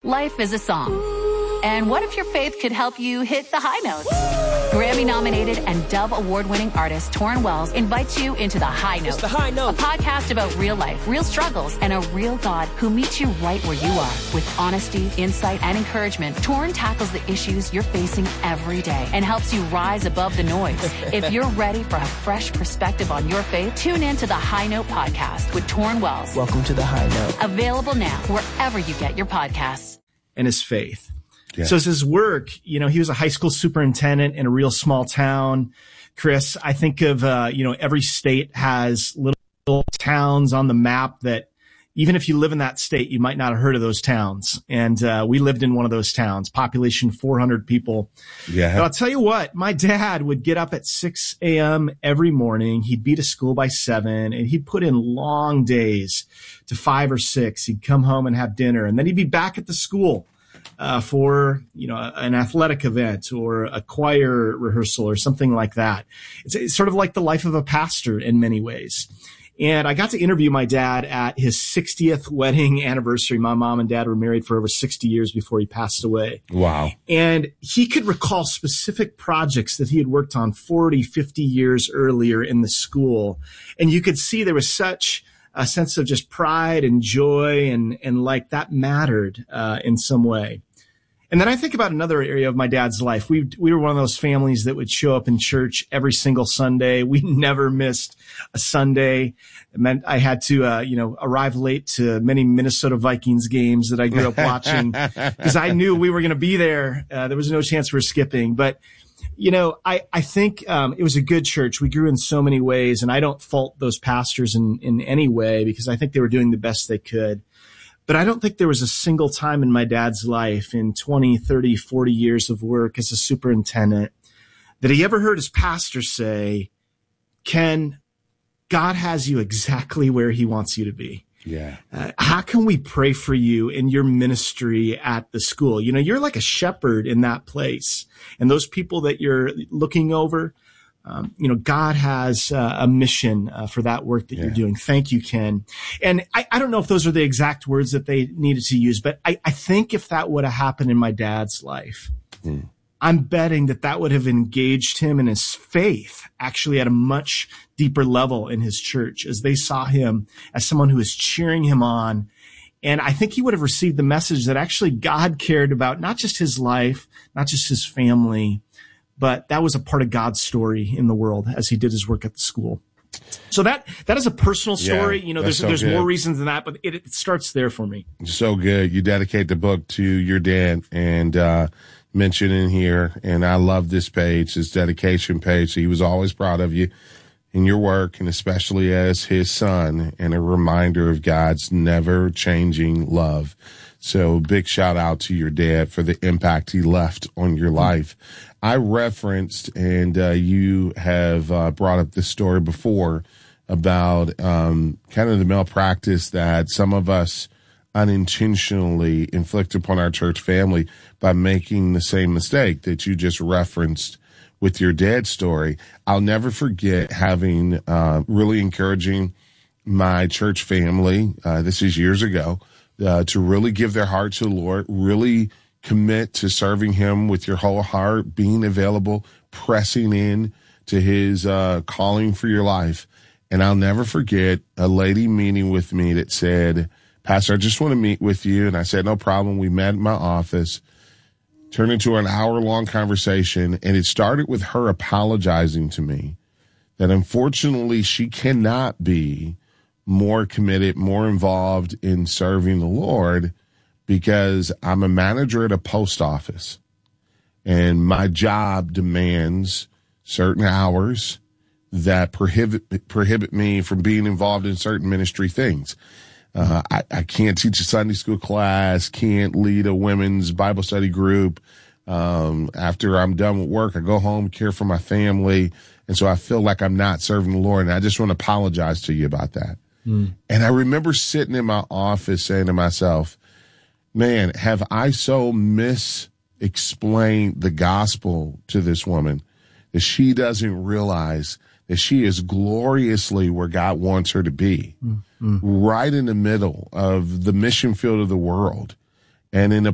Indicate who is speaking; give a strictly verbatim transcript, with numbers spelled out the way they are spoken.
Speaker 1: Life is a song. And what if your faith could help you hit the high notes? Grammy-nominated and Dove Award-winning artist Torrin Wells invites you into The High Note.
Speaker 2: It's The High Note.
Speaker 1: A podcast about real life, real struggles, and a real God who meets you right where you are. With honesty, insight, and encouragement, Torrin tackles the issues you're facing every day and helps you rise above the noise. If you're ready for a fresh perspective on your faith, tune in to The High Note podcast with Torrin Wells.
Speaker 2: Welcome to The High Note.
Speaker 1: Available now wherever you get your podcasts.
Speaker 3: And his faith.
Speaker 4: Yeah.
Speaker 3: So as his work, you know, he was a high school superintendent in a real small town. Chris, I think of, uh, you know, every state has little, little towns on the map that even if you live in that state, you might not have heard of those towns. And, uh, we lived in one of those towns, population four hundred people.
Speaker 4: Yeah.
Speaker 3: But I'll tell you what, my dad would get up at six a.m. every morning. He'd be to school by seven and he'd put in long days to five or six. He'd come home and have dinner and then he'd be back at the school. Uh, for, you know, an athletic event or a choir rehearsal or something like that. It's, it's sort of like the life of a pastor in many ways. And I got to interview my dad at his sixtieth wedding anniversary. My mom and dad were married for over sixty years before he passed away.
Speaker 4: Wow.
Speaker 3: And he could recall specific projects that he had worked on forty, fifty years earlier in the school. And you could see there was such a sense of just pride and joy and, and like that mattered, uh, in some way. And then I think about another area of my dad's life. We, we were one of those families that would show up in church every single Sunday. We never missed a Sunday. It meant I had to, uh, you know, arrive late to many Minnesota Vikings games that I grew up watching because I knew we were going to be there. Uh, there was no chance for skipping, but you know, I, I think, um, it was a good church. We grew in so many ways and I don't fault those pastors in, in any way because I think they were doing the best they could. But I don't think there was a single time in my dad's life in twenty, thirty, forty years of work as a superintendent that he ever heard his pastor say, Ken, God has you exactly where he wants you to be.
Speaker 4: Yeah.
Speaker 3: Uh, how can we pray for you in your ministry at the school? You know, you're like a shepherd in that place. And those people that you're looking over, um, you know, God has uh, a mission uh, for that work that yeah. you're doing. Thank you, Ken. And I, I don't know if those are the exact words that they needed to use, but I, I think if that would have happened in my dad's life, mm. I'm betting that that would have engaged him in his faith actually at a much deeper level in his church as they saw him as someone who was cheering him on. And I think he would have received the message that actually God cared about not just his life, not just his family, but that was a part of God's story in the world as he did his work at the school. So that, that is a personal story.
Speaker 4: Yeah,
Speaker 3: you know, there's,
Speaker 4: so
Speaker 3: there's
Speaker 4: good.
Speaker 3: more reasons than that, but it, it starts there for me.
Speaker 4: So good. You dedicate the book to your dad and, uh, mention in here. And I love this page, this dedication page. So he was always proud of you in your work and especially as his son and a reminder of God's never changing love. So big shout out to your dad for the impact he left on your life. I referenced, and uh, you have uh, brought up this story before about um, kind of the malpractice that some of us unintentionally inflict upon our church family by making the same mistake that you just referenced with your dad's story. I'll never forget having uh, really encouraging my church family, uh, this is years ago, uh, to really give their heart to the Lord, really commit to serving him with your whole heart, being available, pressing in to his uh, calling for your life. And I'll never forget a lady meeting with me that said, Pastor, I just want to meet with you. And I said, no problem. We met in my office, turned into an hour-long conversation, and it started with her apologizing to me that unfortunately she cannot be more committed, more involved in serving the Lord because I'm a manager at a post office, and my job demands certain hours that prohibit prohibit me from being involved in certain ministry things. Uh, I, I can't teach a Sunday school class, can't lead a women's Bible study group. Um, after I'm done with work, I go home, care for my family. And so I feel like I'm not serving the Lord. And I just want to apologize to you about that. Mm. And I remember sitting in my office saying to myself, man, have I so misexplained the gospel to this woman that she doesn't realize that she is gloriously where God wants her to be, mm-hmm. right in the middle of the mission field of the world and in a